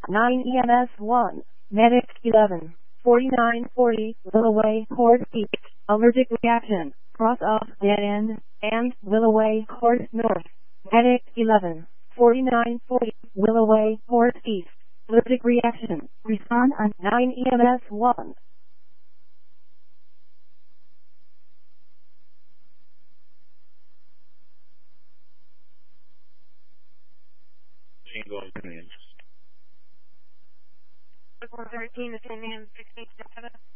9 EMS 1, Medic 11, 4940, Willoway, Court East, allergic reaction, cross off, dead end, and Willoway, Court North, Medic 11, 4940, Willoway, Court East, allergic reaction, respond on 9 EMS 1. Jingle opinions. 413 to 10 a.m. 16th.